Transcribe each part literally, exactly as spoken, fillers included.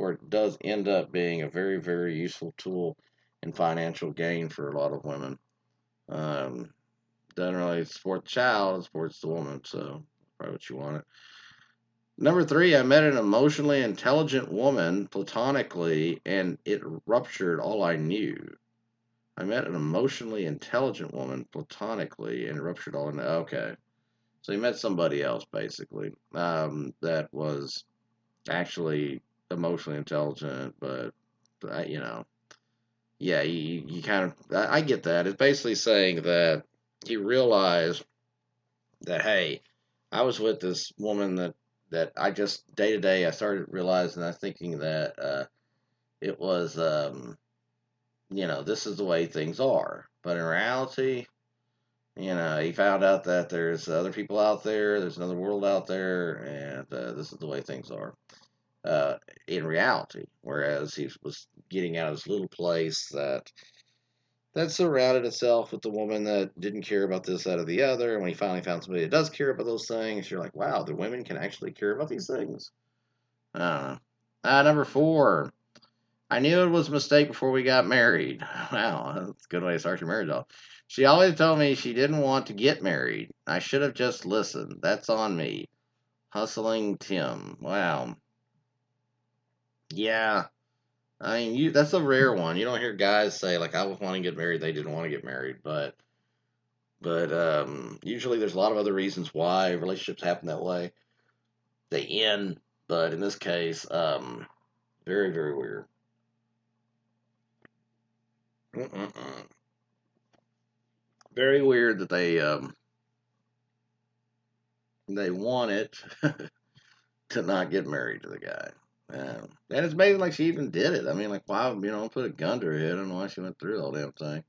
part, does end up being a very, very useful tool in financial gain for a lot of women. Um, doesn't really support the child, it supports the woman, so probably what you want. Number three, I met an emotionally intelligent woman platonically, and it ruptured all I knew. I met an emotionally intelligent woman platonically, and it ruptured all I knew. Okay. So he met somebody else, basically, um, that was actually emotionally intelligent, but, uh, you know, yeah, you, you kind of, I, I get that. It's basically saying that he realized that, hey, I was with this woman that, that I just, day to day, I started realizing, I thinking that uh, it was, um, you know, this is the way things are. But in reality, you know, he found out that there's other people out there, there's another world out there, and uh, this is the way things are uh, in reality. Whereas he was getting out of this little place that that surrounded itself with the woman that didn't care about this, that, or the other. And when he finally found somebody that does care about those things, you're like, wow, the women can actually care about these things. I don't know. Uh, number four, I knew it was a mistake before we got married. Wow, that's a good way to start your marriage off. She always told me she didn't want to get married. I should have just listened. That's on me. Hustling Tim. Wow. Yeah. I mean, you that's a rare one. You don't hear guys say like I was wanting to get married, they didn't want to get married, but but um usually there's a lot of other reasons why relationships happen that way. They end, but in this case, um very very weird. Mm-mm-mm. Very weird that they um they wanted to not get married to the guy. Um, and it's amazing, like she even did it. I mean, like, why, you know, put a gun to her head. I don't know why she went through the whole damn thing.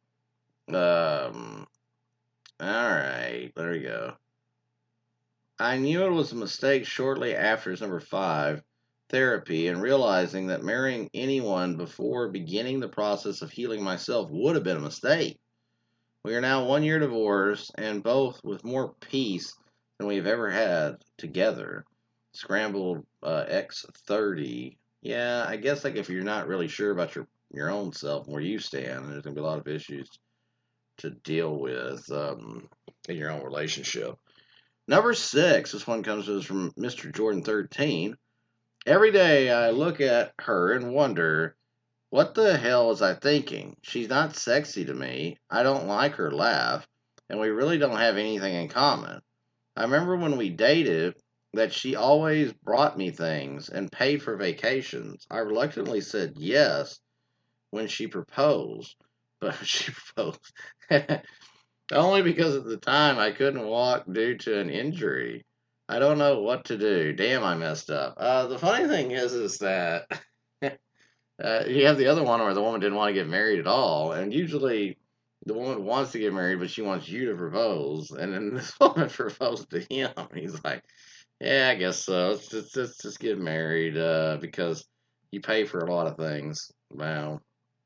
Um, all right, there we go. I knew it was a mistake shortly after his number five therapy and realizing that marrying anyone before beginning the process of healing myself would have been a mistake. We are now one year divorced and both with more peace than we've ever had together. Scrambled uh, X thirty. Yeah, I guess like if you're not really sure about your your own self and where you stand, there's gonna be a lot of issues to deal with um, in your own relationship. Number six. This one comes to us from Mister Jordan thirteen. Every day I look at her and wonder, what the hell was I thinking? She's not sexy to me. I don't like her laugh, and we really don't have anything in common. I remember when we dated that she always brought me things and paid for vacations. I reluctantly said yes when she proposed, but she proposed only because at the time I couldn't walk due to an injury. I don't know what to do. Damn, I messed up. Uh, the funny thing is, is that uh, you have the other one where the woman didn't want to get married at all, and usually the woman wants to get married, but she wants you to propose, and then this woman proposed to him. He's like, "Yeah, I guess so. Let's just let's just get married uh, because you pay for a lot of things." Wow.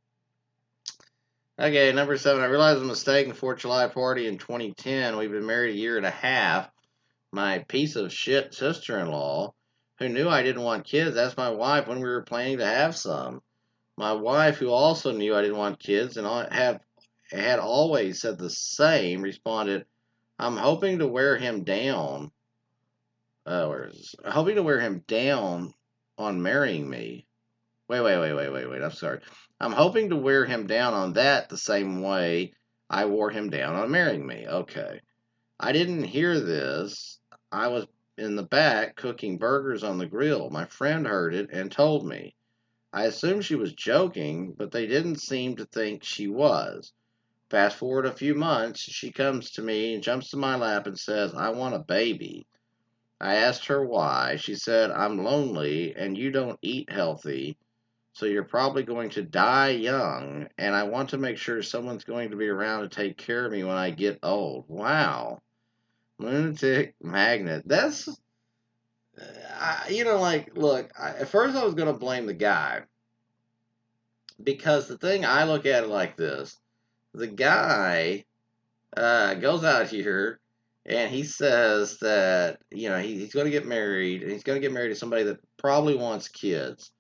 Okay, number seven. I realized a mistake in Fourth of July party in twenty ten. We've been married a year and a half. My piece of shit sister-in-law, who knew I didn't want kids, asked my wife when we were planning to have some. My wife, who also knew I didn't want kids and have had always said the same, responded, "I'm hoping to wear him down. Uh, where is this? Hoping to wear him down on marrying me. Wait, wait, wait, wait, wait, wait. I'm sorry. I'm hoping to wear him down on that the same way I wore him down on marrying me. Okay. I didn't hear this. I was in the back cooking burgers on the grill. My friend heard it and told me. I assumed she was joking, but they didn't seem to think she was. Fast forward a few months, she comes to me and jumps to my lap and says, I want a baby. I asked her why. She said, I'm lonely and you don't eat healthy, so you're probably going to die young, and I want to make sure someone's going to be around to take care of me when I get old. Wow. Lunatic magnet. That's, I, you know, like, look, I, at first I was going to blame the guy because the thing I look at it like this the guy uh, goes out here and he says that, you know, he, he's going to get married and he's going to get married to somebody that probably wants kids.